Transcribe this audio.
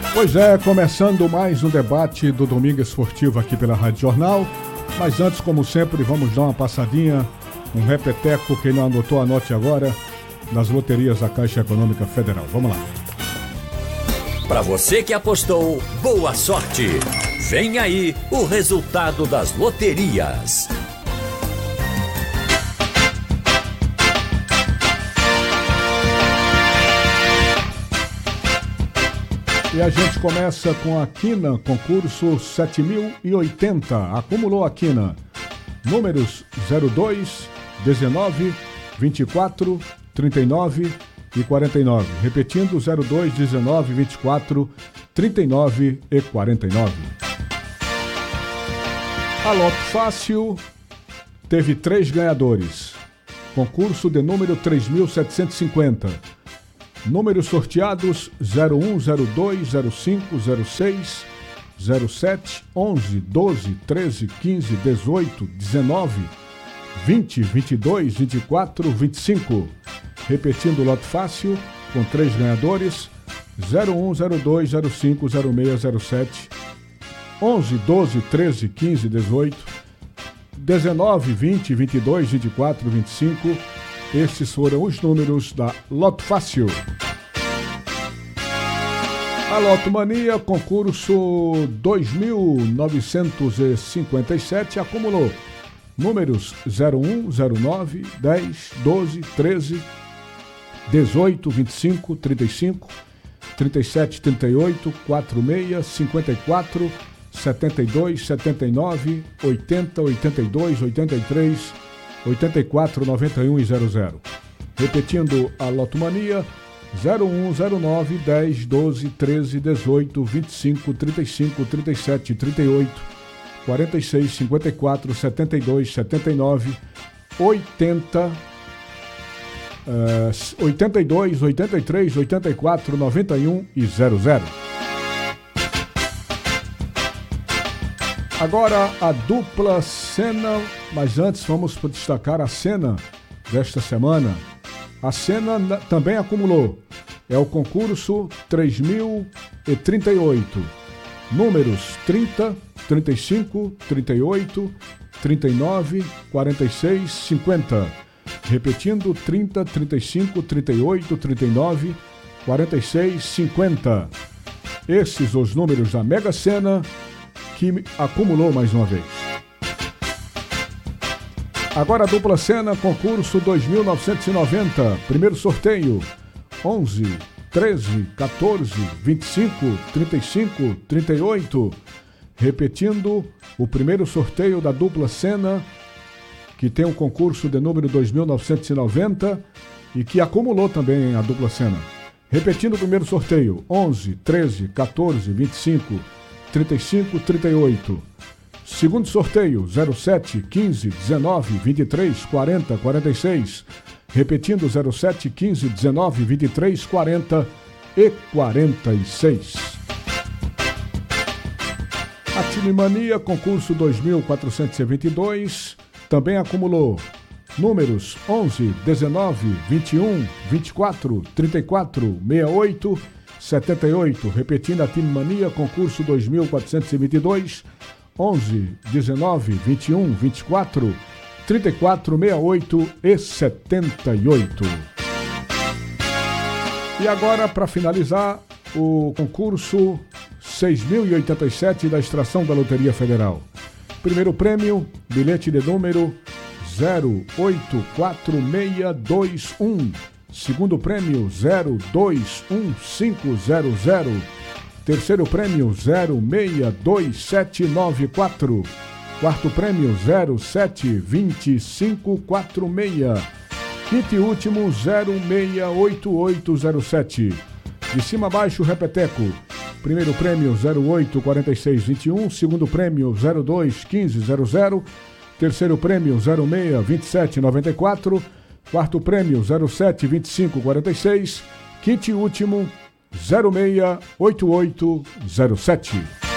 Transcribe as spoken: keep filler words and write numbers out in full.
Pois é, começando mais um debate do Domingo Esportivo aqui pela Rádio Jornal. Mas antes, como sempre, vamos dar uma passadinha, um repeteco. Quem não anotou, anote agora, nas loterias da Caixa Econômica Federal. Vamos lá. Para você que apostou, boa sorte! Vem aí o resultado das loterias. E a gente começa com a Quina, concurso sete mil e oitenta. Acumulou a Quina. Números zero dois, dezenove, vinte e quatro, trinta e nove e quarenta e nove. Repetindo, zero dois, dezenove, vinte e quatro, trinta e nove e quarenta e nove. A Loto Fácil teve três ganhadores. Concurso de número três mil setecentos e cinquenta. Números sorteados zero um, zero dois, zero cinco, zero seis, zero sete, onze, doze, treze, quinze, dezoito, dezenove, vinte, vinte e dois, vinte e quatro, vinte e cinco. Repetindo o Loto Fácil, com três ganhadores, zero um, zero dois, zero cinco, zero seis, zero sete, onze, doze, treze, quinze, dezoito, dezenove, vinte, vinte e dois, vinte e quatro, vinte e cinco. Esses foram os números da Loto Fácil. A Loto Mania, concurso dois mil novecentos e cinquenta e sete, acumulou números zero um, zero nove, dez, doze, treze, dezoito, vinte e cinco, trinta e cinco, trinta e sete, trinta e oito, quarenta e seis, cinquenta e quatro, setenta e dois, setenta e nove, oitenta, oitenta e dois, oitenta e três, oitenta e quatro, noventa e um e zero zero. Repetindo a Loto Mania, zero um, zero nove, dez, doze, treze, dezoito, vinte e cinco, trinta e cinco, trinta e sete, trinta e oito, quarenta e seis, cinquenta e quatro, setenta e dois, setenta e nove, oitenta, uh, oitenta e dois, oitenta e três, oitenta e quatro, noventa e um e zero zero. Agora a dupla cena, mas antes vamos destacar a cena desta semana. A cena também acumulou. É o concurso três mil e trinta e oito. Números trinta, trinta e cinco, trinta e oito, trinta e nove, quarenta e seis, cinquenta. Repetindo, trinta, trinta e cinco, trinta e oito, trinta e nove, quarenta e seis, cinquenta. Esses os números da Mega Sena, que acumulou mais uma vez. Agora a dupla cena, concurso dois mil novecentos e noventa. Primeiro sorteio, onze, treze, quatorze, vinte e cinco, trinta e cinco, trinta e oito. Repetindo, o primeiro sorteio da dupla cena, que tem o concurso de número dois mil novecentos e noventa e que acumulou também a dupla cena. Repetindo o primeiro sorteio, onze, treze, quatorze, vinte e cinco, trinta e cinco, trinta e oito. Segundo sorteio, zero sete, quinze, dezenove, vinte e três, quarenta, quarenta e seis. Repetindo, zero sete, quinze, dezenove, vinte e três, quarenta e quarenta e seis. A Time Mania, concurso dois mil quatrocentos e vinte e dois, também acumulou números onze, dezenove, vinte e um, vinte e quatro, trinta e quatro, sessenta e oito, setenta e oito. Repetindo a Time Mania, concurso dois mil quatrocentos e vinte e dois, onze, dezenove, vinte e um, vinte e quatro, trinta e quatro, sessenta e oito e setenta e oito. E agora, para finalizar, o concurso seis mil e oitenta e sete da extração da Loteria Federal. Primeiro prêmio, bilhete de número zero oito quatro seis dois um. Segundo prêmio, zero dois um cinco zero zero. Terceiro prêmio, zero seis dois sete nove quatro. Quarto prêmio, zero sete dois cinco quatro seis. Quinto e último, zero seis oito oito zero sete. De cima a baixo, repeteco. Primeiro prêmio, zero oito quatro seis dois um. Segundo prêmio, zero dois um cinco zero zero. Terceiro prêmio, zero seis dois sete nove quatro. Quarto prêmio, zero sete dois cinco quatro seis. Quinto e último, zero seis oito oito zero sete.